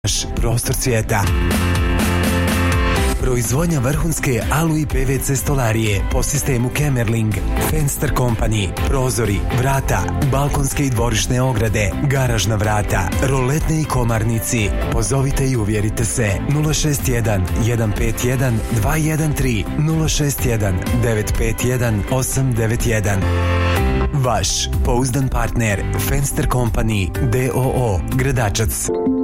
prostor svijeta. Proizvodnja vrhunske alu i PVC stolarije po sistemu Kemerling, Fenster Company, prozori, vrata, balkonske i dvorišne ograde, garažna vrata, roletne i komarnici. Pozovite i uvjerite se. 061 151 213 061 951 891. Vaš pouzdan partner Fenster Company d.o.o. Gradačac.